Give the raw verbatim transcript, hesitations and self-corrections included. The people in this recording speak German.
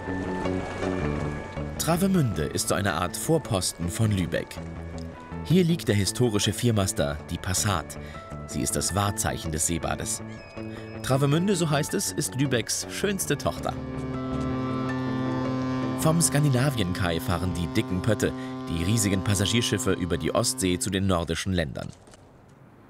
Travemünde ist so eine Art Vorposten von Lübeck. Hier liegt der historische Viermaster, die Passat. Sie ist das Wahrzeichen des Seebades. Travemünde, so heißt es, ist Lübecks schönste Tochter. Vom Skandinavienkai fahren die dicken Pötte, die riesigen Passagierschiffe über die Ostsee zu den nordischen Ländern.